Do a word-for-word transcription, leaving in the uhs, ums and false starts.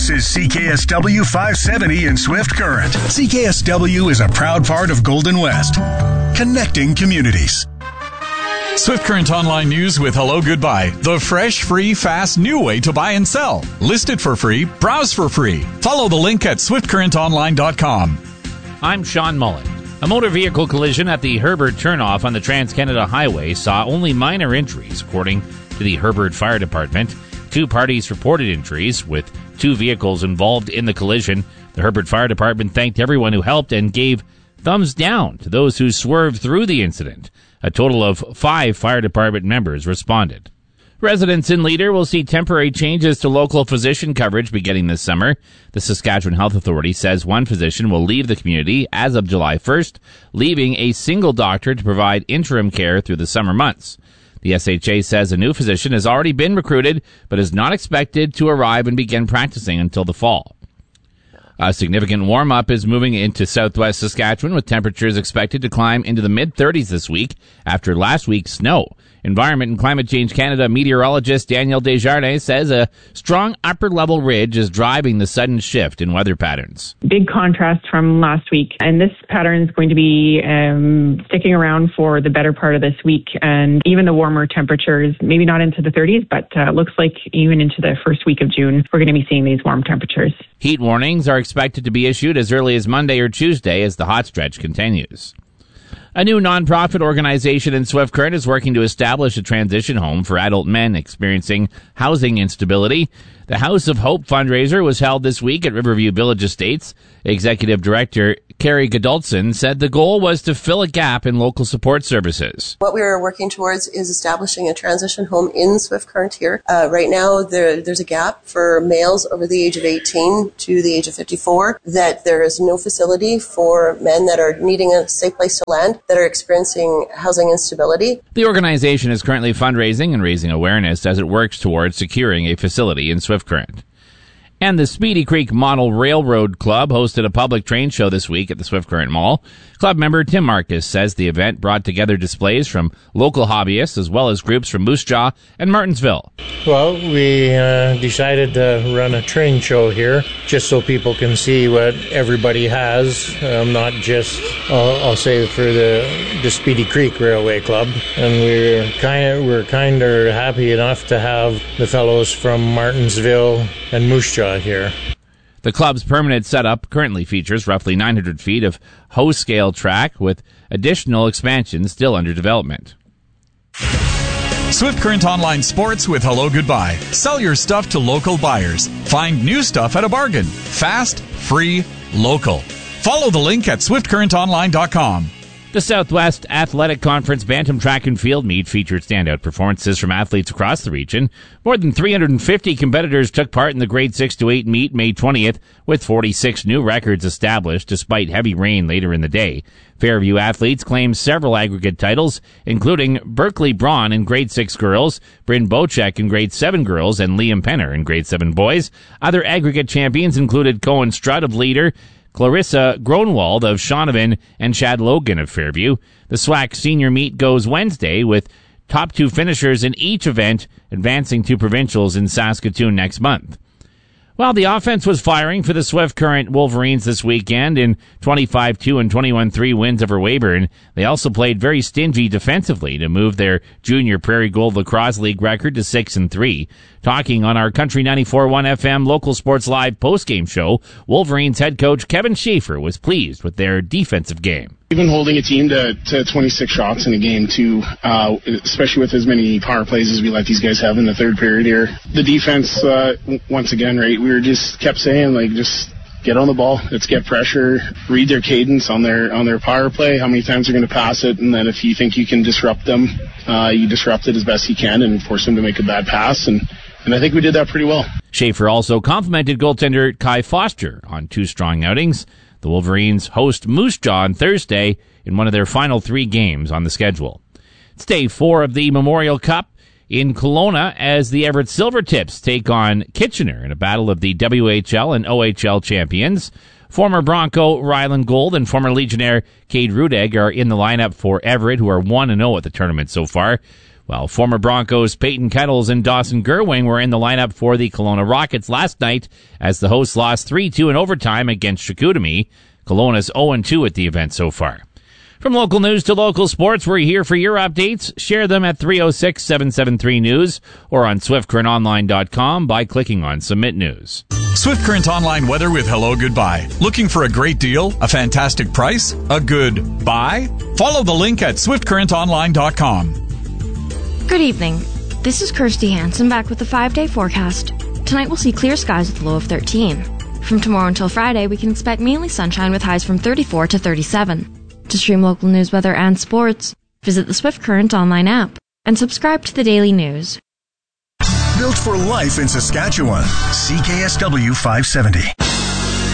This is C K S W five seventy in Swift Current. C K S W is a proud part of Golden West, connecting communities. Swift Current Online News with Hello Goodbye, the fresh, free, fast, new way to buy and sell. List it for free, browse for free. Follow the link at swift current online dot com. I'm Sean Mullen. A motor vehicle collision at the Herbert turnoff on the Trans-Canada Highway saw only minor injuries, according to the Herbert Fire Department. Two parties reported injuries, with two vehicles involved in the collision. The Herbert Fire Department thanked everyone who helped and gave thumbs down to those who swerved through the incident. A total of five fire department members responded. Residents in Leader will see temporary changes to local physician coverage beginning this summer. The Saskatchewan Health Authority says one physician will leave the community as of July first, leaving a single doctor to provide interim care through the summer months. The S H A says a new physician has already been recruited, but is not expected to arrive and begin practicing until the fall. A significant warm-up is moving into southwest Saskatchewan, with temperatures expected to climb into the mid-thirties this week after last week's snow. Environment and Climate Change Canada meteorologist Danielle Desjardins says a strong upper-level ridge is driving the sudden shift in weather patterns. Big contrast from last week, and this pattern is going to be um, sticking around for the better part of this week, and even the warmer temperatures, maybe not into the thirties, but uh, looks like even into the first week of June, we're going to be seeing these warm temperatures. Heat warnings are expected to be issued as early as Monday or Tuesday as the hot stretch continues. A new nonprofit organization in Swift Current is working to establish a transition home for adult men experiencing housing instability. The House of Hope fundraiser was held this week at Riverview Village Estates. Executive Director Carrie Godolson said the goal was to fill a gap in local support services. What we are working towards is establishing a transition home in Swift Current here. Uh, right now, there, there's a gap for males over the age of eighteen to the age of fifty-four, that there is no facility for men that are needing a safe place to land, that are experiencing housing instability. The organization is currently fundraising and raising awareness as it works towards securing a facility in Swift Current. And the Speedy Creek Model Railroad Club hosted a public train show this week at the Swift Current Mall. Club member Tim Marcus says the event brought together displays from local hobbyists as well as groups from Moose Jaw and Martinsville. Well, we uh, decided to run a train show here just so people can see what everybody has, um, not just, uh, I'll say, for the, the Speedy Creek Railway Club. And we're kind of we're kind of happy enough to have the fellows from Martinsville and Moose Jaw here. The club's permanent setup currently features roughly nine hundred feet of hose-scale track, with additional expansions still under development. Swift Current Online Sports with Hello Goodbye. Sell your stuff to local buyers. Find new stuff at a bargain. Fast, free, local. Follow the link at swift current online dot com. The Southwest Athletic Conference Bantam Track and Field Meet featured standout performances from athletes across the region. More than three hundred fifty competitors took part in the grade six to eight meet May twentieth, with forty-six new records established despite heavy rain later in the day. Fairview athletes claimed several aggregate titles, including Berkeley Braun in grade six girls, Bryn Bocek in grade seven girls, and Liam Penner in grade seven boys. Other aggregate champions included Cohen Strutt of Leader, Clarissa Gronwald of Shaunavon, and Chad Logan of Fairview. The S W A C senior meet goes Wednesday, with top two finishers in each event advancing to provincials in Saskatoon next month. Well, the offense was firing for the Swift Current Wolverines this weekend in twenty-five two and twenty-one three wins over Weyburn. They also played very stingy defensively to move their junior Prairie Gold Lacrosse League record to six and three. Talking on our Country ninety-four point one F M Local Sports Live postgame show, Wolverines head coach Kevin Schaefer was pleased with their defensive game. Even holding a team to, to twenty-six shots in a game, too, uh, especially with as many power plays as we let these guys have in the third period here. The defense, uh, once again, right, we were just kept saying, like, just get on the ball, let's get pressure, read their cadence on their on their power play, how many times they're going to pass it, and then if you think you can disrupt them, uh, you disrupt it as best you can and force them to make a bad pass, and, and I think we did that pretty well. Schaefer also complimented goaltender Kai Foster on two strong outings. The Wolverines host Moose Jaw on Thursday in one of their final three games on the schedule. It's day four of the Memorial Cup in Kelowna as the Everett Silvertips take on Kitchener in a battle of the W H L and O H L champions. Former Bronco Ryland Gold and former Legionnaire Cade Rudeg are in the lineup for Everett, who are one and oh at the tournament so far. While former Broncos Peyton Kettles and Dawson Gerwing were in the lineup for the Kelowna Rockets last night as the hosts lost three two in overtime against Chicoutimi. Kelowna's oh and two at the event so far. From local news to local sports, we're here for your updates. Share them at three oh six, seven seven three news or on swift current online dot com by clicking on Submit News. Swift Current Online weather with Hello Goodbye. Looking for a great deal? A fantastic price? A good buy? Follow the link at swift current online dot com. Good evening. This is Kirsty Hansen back with the five-day forecast. Tonight we'll see clear skies with a low of thirteen. From tomorrow until Friday, we can expect mainly sunshine with highs from thirty-four to thirty-seven. To stream local news, weather, and sports, visit the Swift Current online app and subscribe to the daily news. Built for life in Saskatchewan. C K S W five seventy.